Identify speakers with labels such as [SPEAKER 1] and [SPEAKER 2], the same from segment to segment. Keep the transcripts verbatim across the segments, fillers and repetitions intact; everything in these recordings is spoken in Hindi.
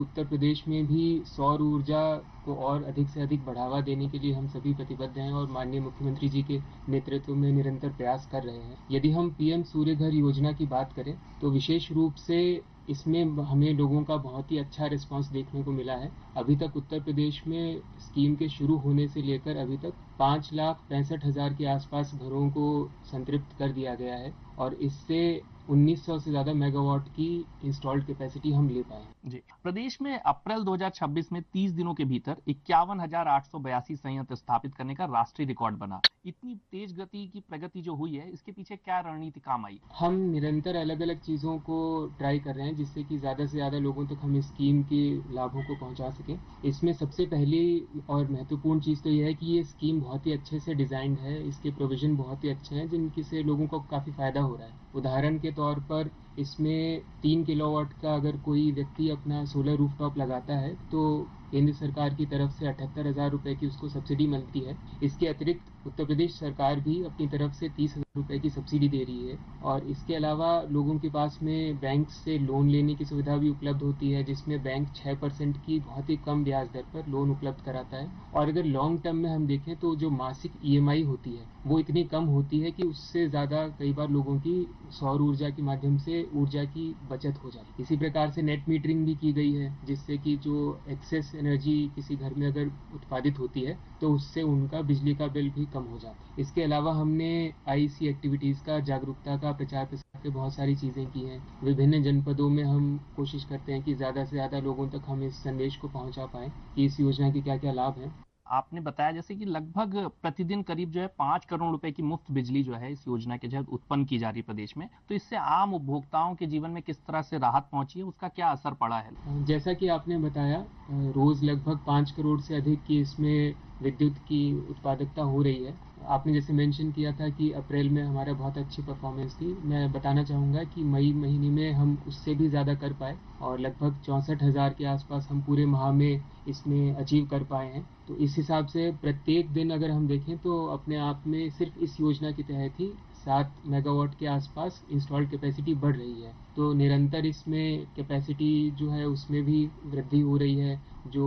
[SPEAKER 1] उत्तर प्रदेश में भी सौर ऊर्जा को और अधिक से अधिक बढ़ावा देने के लिए हम सभी प्रतिबद्ध हैं और माननीय मुख्यमंत्री जी के नेतृत्व में निरंतर प्रयास कर रहे हैं। यदि हम पीएम सूर्य घर योजना की बात करें तो विशेष रूप से इसमें हमें लोगों का बहुत ही अच्छा रिस्पांस देखने को मिला है। अभी तक उत्तर प्रदेश में स्कीम के शुरू होने से लेकर अभी तक पाँच लाख पैंसठ हजार के आसपास घरों को संतृप्त कर दिया गया है और इससे उन्नीस सौ से ज्यादा मेगावाट की इंस्टॉल्ड कैपेसिटी हम ले पाए।
[SPEAKER 2] जी, प्रदेश में अप्रैल दो हज़ार छब्बीस में तीस दिनों के भीतर इक्यावन हजार आठ सौ बयासी संयंत्र स्थापित करने का राष्ट्रीय रिकॉर्ड बना। इतनी तेज गति की प्रगति जो हुई है, इसके पीछे क्या रणनीति काम आई?
[SPEAKER 1] हम निरंतर अलग अलग चीज़ों को ट्राई कर रहे हैं जिससे कि ज़्यादा से ज़्यादा लोगों तक हम इस स्कीम के लाभों को पहुंचा सकें। इसमें सबसे पहली और महत्वपूर्ण चीज़ तो यह है कि ये स्कीम बहुत ही अच्छे से डिज़ाइंड है, इसके प्रोविज़न बहुत ही अच्छे हैं जिनकी से लोगों को काफ़ी फ़ायदा हो रहा है। उदाहरण के तौर पर इसमें तीन किलोवाट का अगर कोई व्यक्ति अपना सोलर रूफटॉप लगाता है तो केंद्र सरकार की तरफ से अठहत्तर हजार रुपए की उसको सब्सिडी मिलती है। इसके अतिरिक्त उत्तर प्रदेश सरकार भी अपनी तरफ से तीस हजार रुपए की सब्सिडी दे रही है और इसके अलावा लोगों के पास में बैंक से लोन लेने की सुविधा भी उपलब्ध होती है जिसमें बैंक छः परसेंट की बहुत ही कम ब्याज दर पर लोन उपलब्ध कराता है। और अगर लॉन्ग टर्म में हम देखें तो जो मासिक ईएमआई होती है वो इतनी कम होती है कि उससे ज़्यादा कई बार लोगों की सौर ऊर्जा के माध्यम से ऊर्जा की बचत हो जाती है। इसी प्रकार से नेट मीटरिंग भी की गई है जिससे कि जो एक्सेस एनर्जी किसी घर में अगर उत्पादित होती है तो उससे उनका बिजली का बिल भी कम हो जाता है। इसके अलावा हमने आईसी एक्टिविटीज़ का, जागरूकता का, प्रचार प्रसार के बहुत सारी चीज़ें की हैं। विभिन्न जनपदों में हम कोशिश करते हैं कि ज़्यादा से ज़्यादा लोगों तक हम इस संदेश को पहुंचा पाएं कि इस योजना के क्या क्या लाभ हैं।
[SPEAKER 2] आपने बताया जैसे कि लगभग प्रतिदिन करीब जो है पांच करोड़ रुपए की मुफ्त बिजली जो है इस योजना के तहत उत्पन्न की जा रही है प्रदेश में, तो इससे आम उपभोक्ताओं के जीवन में किस तरह से राहत पहुंची है, उसका क्या असर पड़ा है?
[SPEAKER 1] जैसा कि आपने बताया, रोज लगभग पाँच करोड़ से अधिक की इसमें विद्युत की उत्पादकता हो रही है। आपने जैसे मेंशन किया था कि अप्रैल में हमारा बहुत अच्छी परफॉर्मेंस थी। मैं बताना चाहूँगा कि मई महीने में हम उससे भी ज़्यादा कर पाए और लगभग चौंसठ हज़ार के आसपास हम पूरे माह में इसमें अचीव कर पाए हैं। तो इस हिसाब से प्रत्येक दिन अगर हम देखें तो अपने आप में सिर्फ इस योजना के तहत ही सात मेगावाट के आसपास इंस्टॉल्ड कैपेसिटी बढ़ रही है। तो निरंतर इसमें कैपेसिटी जो है उसमें भी वृद्धि हो रही है। जो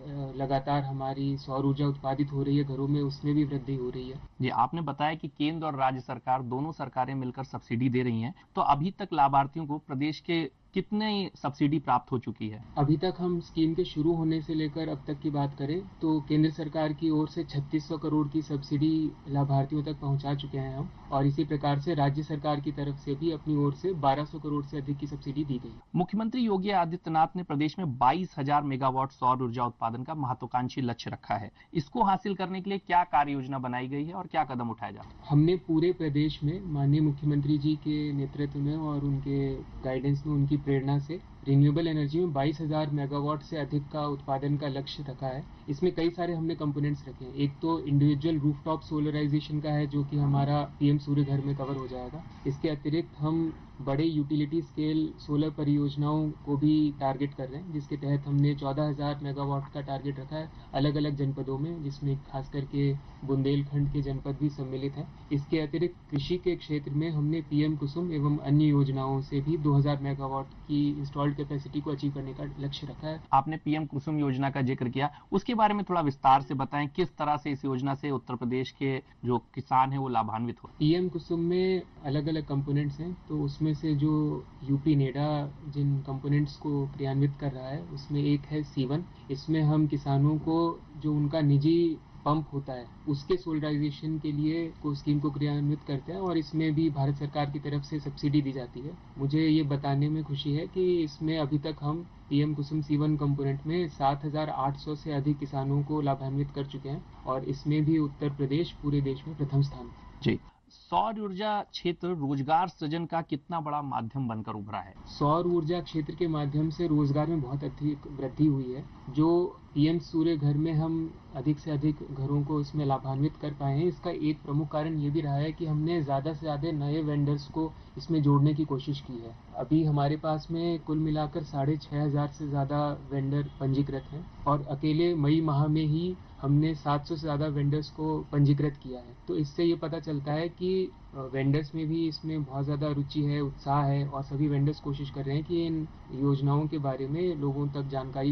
[SPEAKER 1] लगातार हमारी सौर ऊर्जा उत्पादित हो रही है घरों में उसमें भी वृद्धि हो रही है।
[SPEAKER 2] जी, आपने बताया कि केंद्र और राज्य सरकार दोनों सरकारें मिलकर सब्सिडी दे रही हैं, तो अभी तक लाभार्थियों को प्रदेश के कितने सब्सिडी प्राप्त हो चुकी है?
[SPEAKER 1] अभी तक हम स्कीम के शुरू होने से लेकर अब तक की बात करें तो केंद्र सरकार की ओर से छत्तीस सौ करोड़ की सब्सिडी लाभार्थियों तक पहुंचा चुके हैं हम और इसी प्रकार से राज्य सरकार की तरफ से भी अपनी ओर से बारह सौ करोड़ से अधिक की सब्सिडी दी गई।
[SPEAKER 2] मुख्यमंत्री योगी आदित्यनाथ ने प्रदेश में बाईस हजार मेगावाट सौर ऊर्जा उत्पादन का महत्वाकांक्षी लक्ष्य रखा है। इसको हासिल करने के लिए क्या कार्य योजना बनाई गई है और क्या कदम उठाए जा रहे हैं?
[SPEAKER 1] हमने पूरे प्रदेश में माननीय मुख्यमंत्री जी के नेतृत्व में और उनके गाइडेंस में, उनकी प्रेरणा से रिन्यूएबल एनर्जी में बाईस हजार मेगावाट से अधिक का उत्पादन का लक्ष्य रखा है। इसमें कई सारे हमने कंपोनेंट्स रखे हैं। एक तो इंडिविजुअल रूफटॉप सोलराइजेशन का है जो कि हमारा पीएम सूर्य घर में कवर हो जाएगा। इसके अतिरिक्त हम बड़े यूटिलिटी स्केल सोलर परियोजनाओं को भी टारगेट कर रहे हैं जिसके तहत हमने चौदह हजार मेगावाट का टारगेट रखा है अलग अलग जनपदों में, जिसमें खास करके बुंदेलखंड के जनपद भी सम्मिलित हैं। इसके अतिरिक्त कृषि के क्षेत्र में हमने पीएम कुसुम एवं अन्य योजनाओं से भी दो हजार मेगावाट की इंस्टॉल्ड कैपेसिटी को अचीव करने का लक्ष्य रखा है।
[SPEAKER 2] आपने पीएम कुसुम योजना का जिक्र किया, उसके बारे में थोड़ा विस्तार से बताएं, किस तरह से इस योजना से उत्तर प्रदेश के जो किसान हैं वो लाभान्वित हो?
[SPEAKER 1] पीएम कुसुम में अलग अलग कंपोनेंट्स हैं, तो उसमें से जो यूपी नेडा जिन कंपोनेंट्स को क्रियान्वित कर रहा है उसमें एक है सीवन। इसमें हम किसानों को जो उनका निजी पंप होता है उसके सोलराइजेशन के लिए को स्कीम को क्रियान्वित करते हैं और इसमें भी भारत सरकार की तरफ से सब्सिडी दी जाती है। मुझे ये बताने में खुशी है कि इसमें अभी तक हम पीएम कुसुम सीवन कंपोनेंट में सात हजार आठ सौ से अधिक किसानों को लाभान्वित कर चुके हैं और इसमें भी उत्तर प्रदेश पूरे देश में प्रथम स्थान पर।
[SPEAKER 2] जी, सौर ऊर्जा क्षेत्र रोजगार सृजन का कितना बड़ा माध्यम बनकर उभरा है?
[SPEAKER 1] सौर ऊर्जा क्षेत्र के माध्यम से रोजगार में बहुत अधिक वृद्धि हुई है। जो पीएम सूर्य घर में हम अधिक से अधिक घरों को इसमें लाभान्वित कर पाए हैं, इसका एक प्रमुख कारण ये भी रहा है कि हमने ज़्यादा से ज़्यादा नए वेंडर्स को इसमें जोड़ने की कोशिश की है। अभी हमारे पास में कुल मिलाकर साढ़े छः हज़ार से ज़्यादा वेंडर पंजीकृत हैं और अकेले मई माह में ही हमने सात सौ से ज़्यादा वेंडर्स को पंजीकृत किया है। तो इससे ये पता चलता है कि वेंडर्स में भी इसमें बहुत ज़्यादा रुचि है, उत्साह है और सभी वेंडर्स कोशिश कर रहे हैं कि इन योजनाओं के बारे में लोगों तक जानकारी